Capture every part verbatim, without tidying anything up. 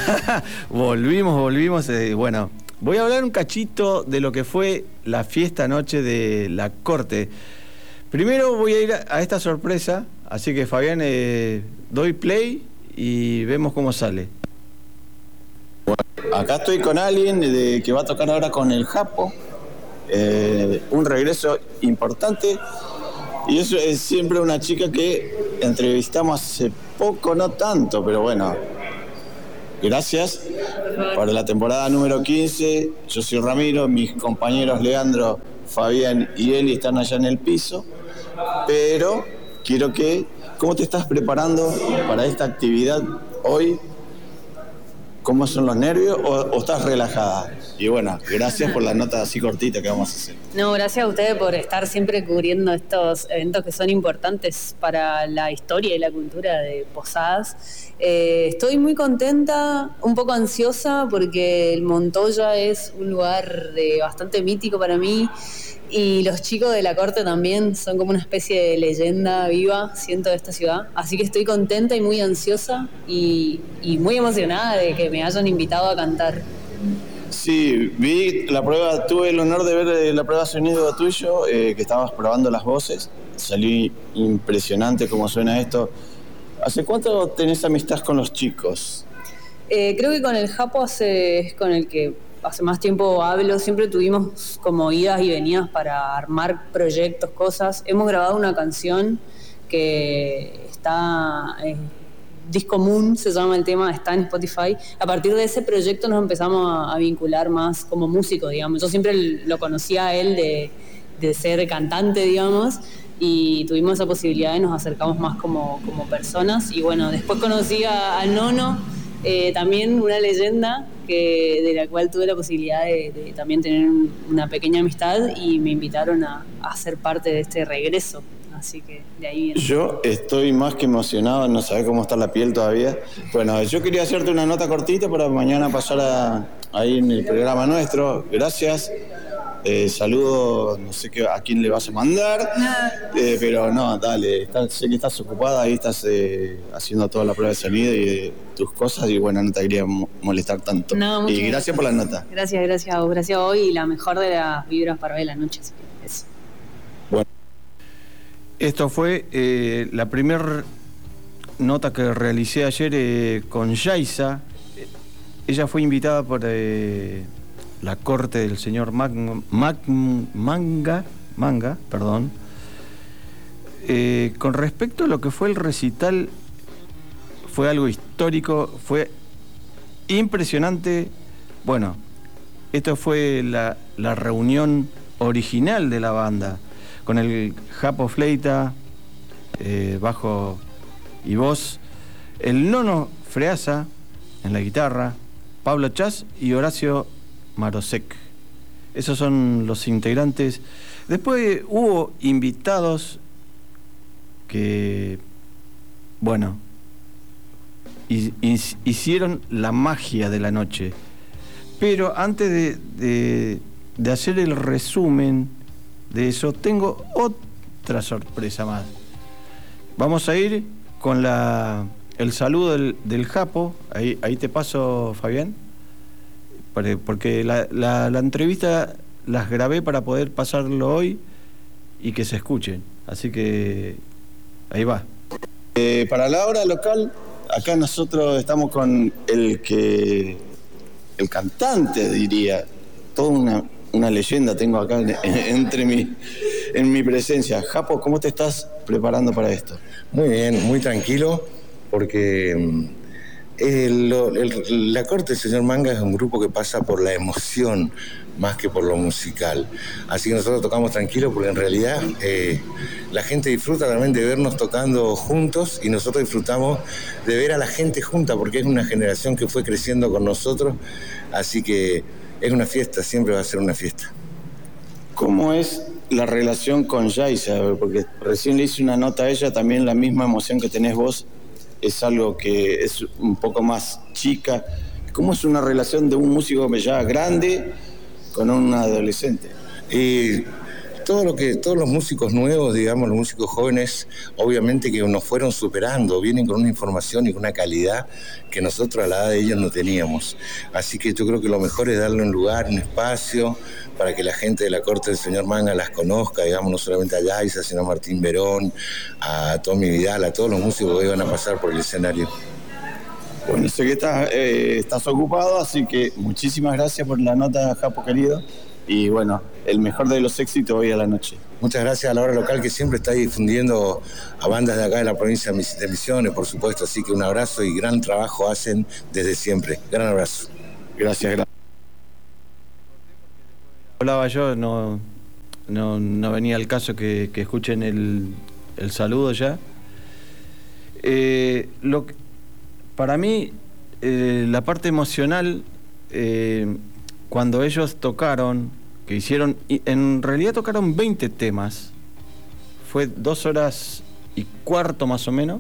volvimos, volvimos. Eh, bueno, voy a hablar un cachito de lo que fue la fiesta anoche de la corte. Primero voy a ir a, a esta sorpresa, así que Fabián, eh, doy play y vemos cómo sale. Bueno, acá estoy con alguien de, que va a tocar ahora con el Japo, eh, un regreso importante, y eso es siempre una chica que entrevistamos hace poco, no tanto, pero bueno, gracias. Para la temporada número quince, yo soy Ramiro, mis compañeros Leandro, Fabián y Eli están allá en el piso, pero quiero que, ¿cómo te estás preparando para esta actividad hoy? ¿Cómo son los nervios o, o estás relajada? Y bueno, gracias por la nota así cortita que vamos a hacer. No, gracias a ustedes por estar siempre cubriendo estos eventos que son importantes para la historia y la cultura de Posadas. Eh, estoy muy contenta, un poco ansiosa, porque el Montoya es un lugar de, bastante mítico para mí. Y los chicos de la corte también son como una especie de leyenda viva, siento, de esta ciudad. Así que estoy contenta y muy ansiosa y, y muy emocionada de que me hayan invitado a cantar. Sí, vi la prueba, tuve el honor de ver la prueba de sonido tuyo, eh, que estabas probando las voces. Salí impresionante cómo suena esto. ¿Hace cuánto tenés amistad con los chicos? Eh, creo que con el Japo hace, es con el que hace más tiempo hablo. Siempre tuvimos como idas y venidas para armar proyectos, cosas. Hemos grabado una canción que está... Eh, Disco Moon se llama el tema, está en Spotify. A partir de ese proyecto nos empezamos a, a vincular más como músicos, digamos. Yo siempre lo conocía a él de, de ser cantante, digamos, y tuvimos esa posibilidad y nos acercamos más como, como personas. Y bueno, después conocí a, a Nono, eh, también una leyenda que, de la cual tuve la posibilidad de, de también tener una pequeña amistad, y me invitaron a, a ser parte de este regreso. Así que de ahí viene. Yo estoy más que emocionado, no sabés cómo está la piel todavía. Bueno, yo quería hacerte una nota cortita para mañana pasar a, ahí en el programa nuestro. Gracias. Eh, saludo, no sé qué, a quién le vas a mandar, eh, pero no, dale, está, sé que estás ocupada, ahí estás eh, haciendo toda la prueba de sonido y de tus cosas, y bueno, no te quería molestar tanto. No, y gracias por la nota. Gracias, gracias a vos, gracias a vos, y la mejor de las vibras para hoy la noche. Así que eso. Bueno, esto fue eh, la primera nota que realicé ayer eh, con Yaisa. Ella fue invitada por eh, la corte del señor Mag, Mag, Manga, Manga, perdón. Eh, con respecto a lo que fue el recital, fue algo histórico, fue impresionante. Bueno, esto fue la, la reunión original de la banda, con el Japo Fleita, eh, bajo y voz, el Nono Freasa en la guitarra, Pablo Chas y Horacio Marosek. Esos son los integrantes. Después hubo invitados que, bueno, hicieron la magia de la noche. Pero antes de, de, de hacer el resumen de eso, tengo otra sorpresa más. Vamos a ir con la, el saludo del, del Japo. Ahí, ahí te paso, Fabián, porque la, la, la entrevista las grabé para poder pasarlo hoy y que se escuchen. Así que ahí va. Eh, para la hora local, acá nosotros estamos con el que el cantante, diría, toda una, una leyenda tengo acá en, en, entre mi, en mi presencia. Japo, ¿cómo te estás preparando para esto? Muy bien, muy tranquilo, porque el, el, la corte del señor Manga es un grupo que pasa por la emoción más que por lo musical. Así que nosotros tocamos tranquilo, porque en realidad eh, la gente disfruta también de vernos tocando juntos, y nosotros disfrutamos de ver a la gente junta, porque es una generación que fue creciendo con nosotros. Así que es una fiesta, siempre va a ser una fiesta. ¿Cómo es la relación con Yaisa? Porque recién le hice una nota a ella, también la misma emoción que tenés vos, es algo que es un poco más chica. ¿Cómo es una relación de un músico ya grande con un adolescente? Y todo lo que, todos los músicos nuevos, digamos, los músicos jóvenes, obviamente que nos fueron superando, vienen con una información y con una calidad que nosotros a la edad de ellos no teníamos. Así que yo creo que lo mejor es darle un lugar, un espacio, para que la gente de la corte del señor Manga las conozca, digamos, no solamente a Yaiza, sino a Martín Verón, a Tommy Vidal, a todos los músicos que hoy van a pasar por el escenario. Bueno, sé que estás, eh, estás ocupado, así que muchísimas gracias por la nota, Japo querido. Y bueno, el mejor de los éxitos hoy a la noche. Muchas gracias a la hora local que siempre está difundiendo a bandas de acá de la provincia de Misiones, por supuesto. Así que un abrazo y gran trabajo hacen desde siempre. Gran abrazo. Gracias, gracias. Hablaba yo, no, no, no venía al caso que, que escuchen el, el saludo ya. Eh, lo que, para mí, eh, la parte emocional, eh, cuando ellos tocaron, que hicieron, en realidad tocaron veinte temas, fue dos horas y cuarto más o menos.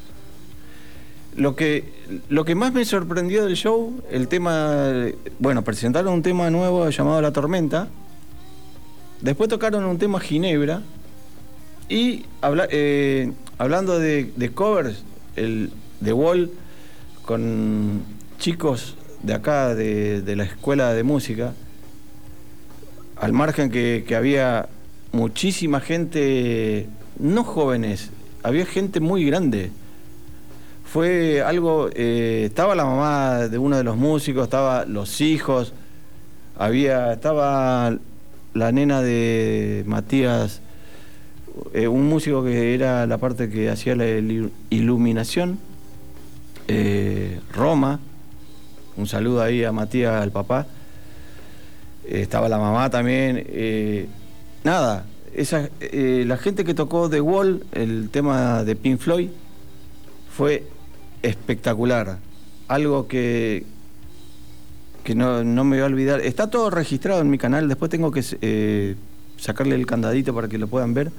Lo que, lo que más me sorprendió del show, el tema, bueno, presentaron un tema nuevo llamado La Tormenta, después tocaron un tema Ginebra, y habla, eh, hablando de, de covers, el The Wall, con chicos de acá, de, de la escuela de música, al margen que, que había muchísima gente, no jóvenes, había gente muy grande. Fue algo, eh, estaba la mamá de uno de los músicos, estaba los hijos, había, estaba la nena de Matías, eh, un músico que era la parte que hacía la iluminación, eh, Roma, un saludo ahí a Matías, al papá, eh, estaba la mamá también, eh, nada, esa, eh, la gente que tocó The Wall, el tema de Pink Floyd, fue espectacular, algo que que no, no me voy a olvidar. Está todo registrado en mi canal, después tengo que eh, sacarle el candadito para que lo puedan ver.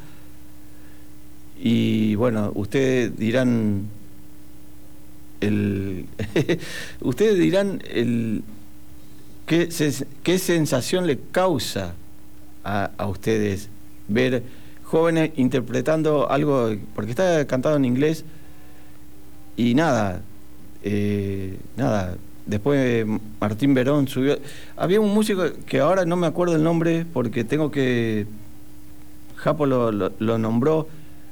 Y bueno, ustedes dirán el ustedes dirán el qué, se, qué sensación le causa a, a ustedes ver jóvenes interpretando algo, porque está cantado en inglés. Y nada, eh, nada, después Martín Verón subió. Había un músico que ahora no me acuerdo el nombre porque tengo que... Japo lo, lo, lo nombró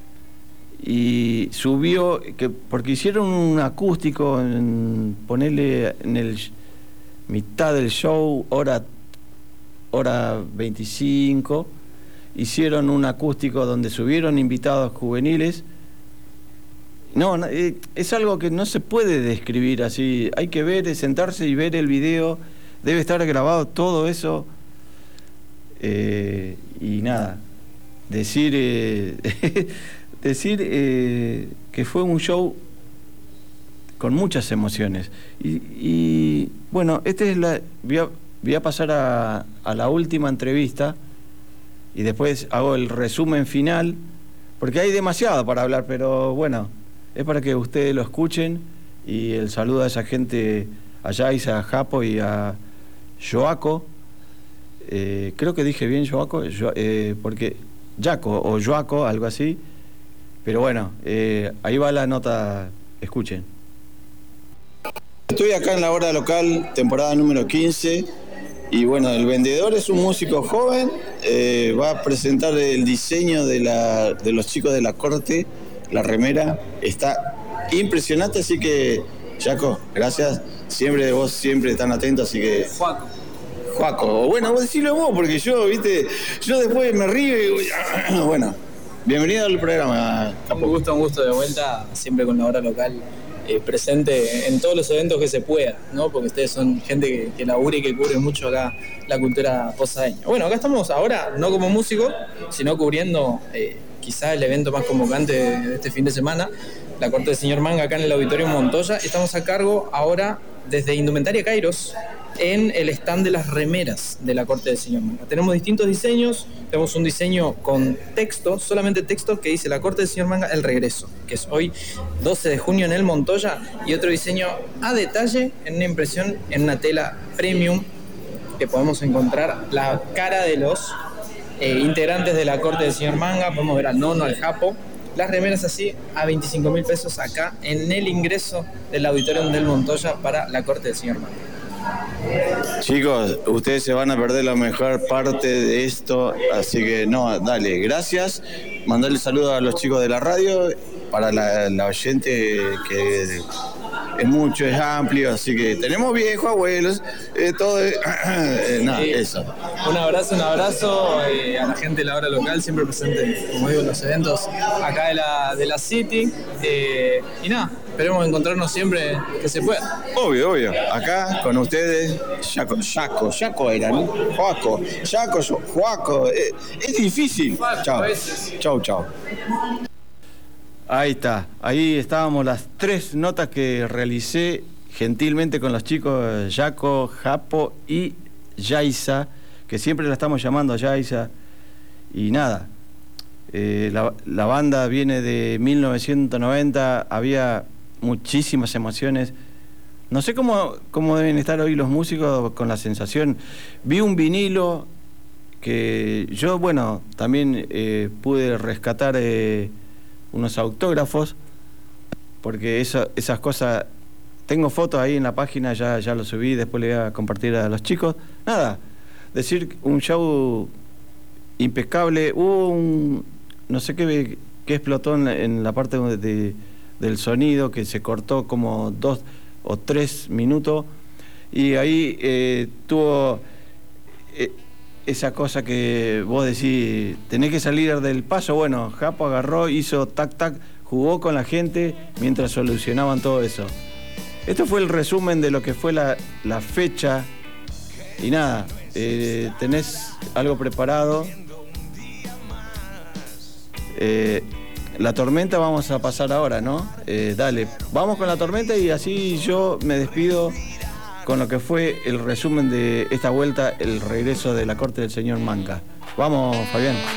y subió, que porque hicieron un acústico, en, ponerle en el mitad del show, hora, hora veinticinco, hicieron un acústico donde subieron invitados juveniles. No, es algo que no se puede describir así. Hay que ver, sentarse y ver el video. Debe estar grabado todo eso. Eh, y nada, decir eh, decir eh, que fue un show con muchas emociones. Y, y bueno, este es la. Voy a, voy a pasar a, a la última entrevista y después hago el resumen final, porque hay demasiado para hablar, pero bueno. Es para que ustedes lo escuchen y el saludo a esa gente, a Yaiza, a Japo y a Joaco. Eh, creo que dije bien Joaco, jo, eh, porque Jaco o Joaco, algo así. Pero bueno, eh, ahí va la nota, escuchen. Estoy acá en la hora local, temporada número quince. Y bueno, el vendedor es un músico joven, eh, va a presentar el diseño de, la, de los chicos de la corte. La remera está impresionante, así que, Jaco, gracias. Siempre vos, siempre tan atento, así que... Juaco. Juaco. Bueno, vos decilo vos, porque yo, viste, yo después me río y... Bueno, bienvenido al programa, Capo. Un gusto, un gusto de vuelta, siempre con la hora local eh, presente en todos los eventos que se pueda, ¿no? Porque ustedes son gente que, que labura y que cubre mucho acá la cultura posadeña. Bueno, acá estamos ahora, no como músicos, sino cubriendo... Eh, quizá el evento más convocante de este fin de semana, la corte del señor Manga acá en el Auditorio Montoya. Estamos a cargo ahora desde Indumentaria Kairos en el stand de las remeras de la corte del señor Manga. Tenemos distintos diseños, tenemos un diseño con texto, solamente texto que dice la corte del señor Manga, el regreso, que es hoy doce de junio en el Montoya, y otro diseño a detalle en una impresión en una tela premium que podemos encontrar la cara de los eh, integrantes de la corte del señor Manga. Podemos ver al Nono, al Japo. Las remeras así a veinticinco mil pesos acá en el ingreso del Auditorium del Montoya para la corte del señor Manga. Chicos, ustedes se van a perder la mejor parte de esto, así que no, dale, gracias. Mandarle saludos a los chicos de la radio, para la, la oyente que es mucho, es amplio, así que tenemos viejos, abuelos, eh, todo, eh, eh, nada, Sí. eso. Un abrazo, un abrazo eh, a la gente de la hora local, siempre presente, como digo, en los eventos acá de la, de la City. Eh, y nada, esperemos encontrarnos siempre que se pueda. Obvio, obvio. Acá con ustedes, Yaco, Yaco, Yaco era, ¿no? Joaco, Yaco, Joaco. Eh, es difícil. Chao, chao, chao. Ahí está, ahí estábamos las tres notas que realicé gentilmente con los chicos Yaco, Japo y Yaisa, que siempre la estamos llamando Yaisa. Y nada, eh, la, la banda viene de mil novecientos noventa, había muchísimas emociones. No sé cómo, cómo deben estar hoy los músicos con la sensación. Vi un vinilo que yo, bueno, también eh, pude rescatar eh, unos autógrafos, porque eso, esas cosas, tengo fotos ahí en la página, ya, ya lo subí, después le voy a compartir a los chicos. Nada, decir un show impecable. Hubo un, no sé qué, qué explotó en la, en la parte de, de, del sonido, que se cortó como dos o tres minutos, y ahí eh, tuvo eh, esa cosa que vos decís, tenés que salir del paso. Bueno, Japo agarró, hizo tac tac, jugó con la gente mientras solucionaban todo eso. Esto fue el resumen de lo que fue la, la fecha. Y nada, eh, ¿tenés algo preparado? Eh, la tormenta vamos a pasar ahora, ¿no? Eh, dale, vamos con la tormenta y así yo me despido con lo que fue el resumen de esta vuelta, el regreso de la corte del señor Manga. Vamos, Fabián.